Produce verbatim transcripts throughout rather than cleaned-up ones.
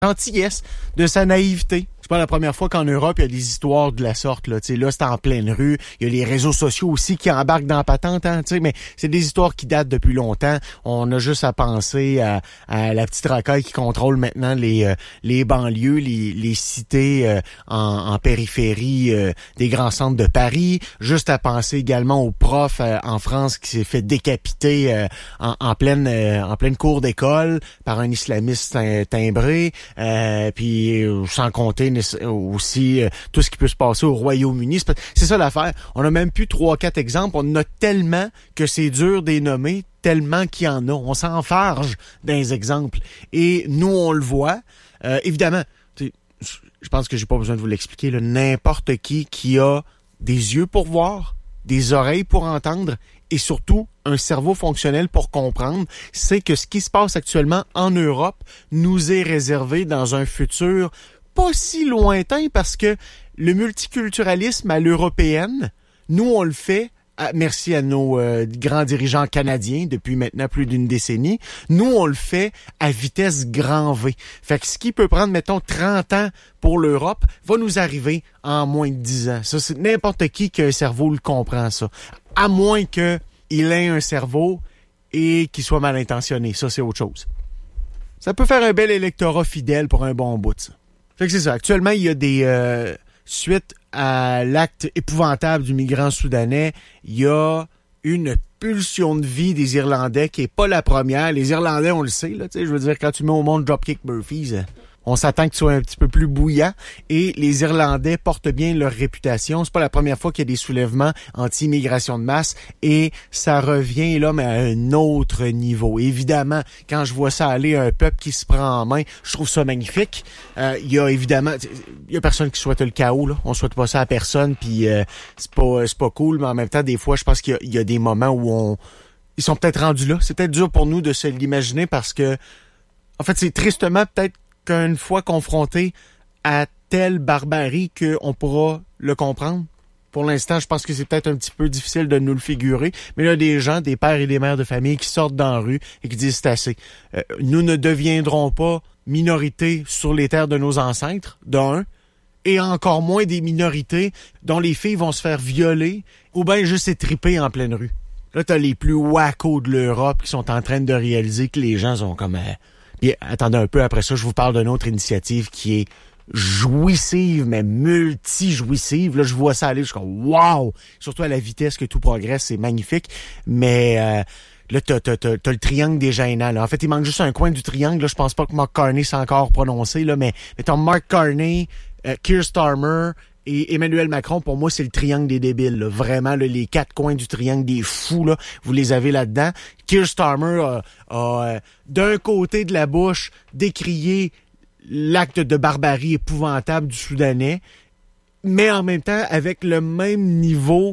gentillesse, de sa naïveté. C'est pas la première fois qu'en Europe, il y a des histoires de la sorte. Là, là c'est en pleine rue. Il y a les réseaux sociaux aussi qui embarquent dans la patente. Hein, mais c'est des histoires qui datent depuis longtemps. On a juste à penser à, à la petite racaille qui contrôle maintenant les euh, les banlieues, les, les cités euh, en, en périphérie euh, des grands centres de Paris. Juste à penser également au prof euh, en France qui s'est fait décapiter euh, en, en pleine euh, en pleine cour d'école par un islamiste timbré. Euh, puis sans compter aussi euh, tout ce qui peut se passer au Royaume-Uni. C'est, c'est ça l'affaire. On a même plus trois, quatre exemples. On en a tellement que c'est dur de les nommer, tellement qu'il y en a. On s'enfarge dans les exemples. Et nous, on le voit. Euh, évidemment, je pense que j'ai pas besoin de vous l'expliquer. Là, n'importe qui qui a des yeux pour voir, des oreilles pour entendre et surtout un cerveau fonctionnel pour comprendre, c'est que ce qui se passe actuellement en Europe nous est réservé dans un futur pas si lointain parce que le multiculturalisme à l'européenne, nous on le fait, à, merci à nos euh, grands dirigeants canadiens depuis maintenant plus d'une décennie, nous on le fait à vitesse grand V. Fait que ce qui peut prendre, mettons, trente ans pour l'Europe, va nous arriver en moins de dix ans. Ça, c'est n'importe qui qui a un cerveau le comprend, ça. À moins que il ait un cerveau et qu'il soit mal intentionné. Ça, c'est autre chose. Ça peut faire un bel électorat fidèle pour un bon bout, ça. Fait que c'est ça. Actuellement, il y a des... Euh, suite à l'acte épouvantable du migrant soudanais, il y a une pulsion de vie des Irlandais qui est pas la première. Les Irlandais, on le sait, là, tu sais, je veux dire, quand tu mets au monde Dropkick Murphys, on s'attend que tu sois un petit peu plus bouillant. Et les Irlandais portent bien leur réputation. C'est pas la première fois qu'il y a des soulèvements anti-immigration de masse. Et ça revient là, mais à un autre niveau. Évidemment, quand je vois ça aller, un peuple qui se prend en main, je trouve ça magnifique. Euh, il y a évidemment, il y a personne qui souhaite le chaos, là. On souhaite pas ça à personne. Puis euh, c'est pas, c'est pas cool. Mais en même temps, des fois, je pense qu'il y a, il y a des moments où on, ils sont peut-être rendus là. C'est peut-être dur pour nous de se l'imaginer parce que, en fait, c'est tristement peut-être qu'une fois confronté à telle barbarie qu'on pourra le comprendre. Pour l'instant, je pense que c'est peut-être un petit peu difficile de nous le figurer, mais il y a des gens, des pères et des mères de famille qui sortent dans la rue et qui disent c'est assez. Euh, nous ne deviendrons pas minorité sur les terres de nos ancêtres, d'un, et encore moins des minorités dont les filles vont se faire violer ou bien juste étriper en pleine rue. Là, t'as les plus wackos de l'Europe qui sont en train de réaliser que les gens sont comme... Euh, Puis, attendez un peu, après ça, je vous parle d'une autre initiative qui est jouissive, mais multi-jouissive. Là, je vois ça aller, je suis comme « wow !» Surtout à la vitesse que tout progresse, c'est magnifique. Mais euh, là, t'as, t'as, t'as, t'as le triangle des gênants. Là. En fait, il manque juste un coin du triangle. Là, je pense pas que Mark Carney s'est encore prononcé, là, mais, mais t'as Mark Carney, euh, Keir Starmer et Emmanuel Macron. Pour moi, c'est le triangle des débiles. Là. Vraiment, là, les quatre coins du triangle des fous, là, vous les avez là-dedans. Keir Starmer a, a euh, d'un côté de la bouche décrié l'acte de barbarie épouvantable du Soudanais, mais en même temps, avec le même niveau,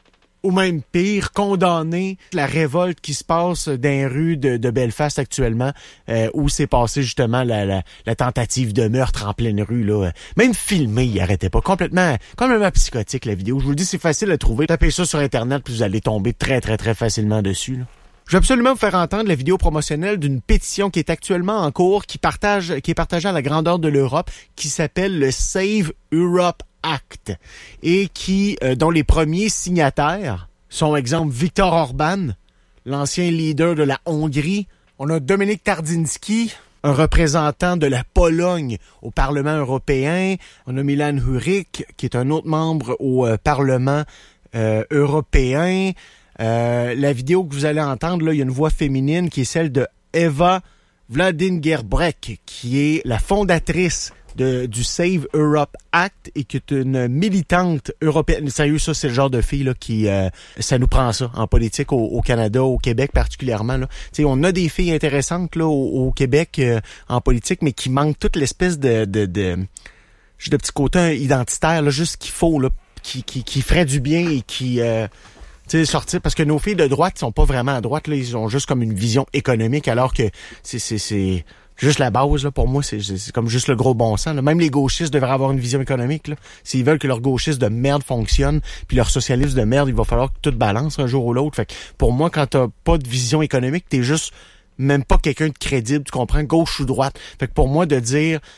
ou même pire, condamné la révolte qui se passe dans les rues de, de Belfast actuellement, euh, où s'est passé justement la, la, la tentative de meurtre en pleine rue. Là. Même filmé, il arrêtait pas. Complètement, complètement psychotique, la vidéo. Je vous le dis, c'est facile à trouver. Tapez ça sur Internet, puis vous allez tomber très, très, très facilement dessus. Là. Je vais absolument vous faire entendre la vidéo promotionnelle d'une pétition qui est actuellement en cours, qui partage, qui est partagée à la grandeur de l'Europe, qui s'appelle le Save Europe Act, et qui, euh, dont les premiers signataires sont, exemple, Viktor Orban, l'ancien leader de la Hongrie. On a Dominic Tardyński, un représentant de la Pologne au Parlement européen. On a Milan Hurek, qui est un autre membre au euh, Parlement euh, européen. Euh, la vidéo que vous allez entendre, là, il y a une voix féminine qui est celle de Eva Vladingerbrek, qui est la fondatrice de, du Save Europe Act et qui est une militante européenne. Sérieux, ça, c'est le genre de fille là, qui... Euh, ça nous prend ça en politique au, au Canada, au Québec particulièrement. Là. T'sais, on a des filles intéressantes là, au, au Québec euh, en politique, mais qui manquent toute l'espèce de... de, de juste de petit côté identitaire, là, juste ce qu'il faut, là, qui, qui, qui ferait du bien et qui... Euh, Tu sais, sortir, parce que nos filles de droite sont pas vraiment à droite, là, ils ont juste comme une vision économique, alors que c'est, c'est, c'est juste la base, là, pour moi, c'est, c'est comme juste le gros bon sens, là. Même les gauchistes devraient avoir une vision économique, là. S'ils veulent que leur gauchiste de merde fonctionne, puis leur socialiste de merde, il va falloir que tout balance un jour ou l'autre. Fait que, pour moi, quand t'as pas de vision économique, t'es juste même pas quelqu'un de crédible, tu comprends, gauche ou droite. Fait que pour moi, de dire,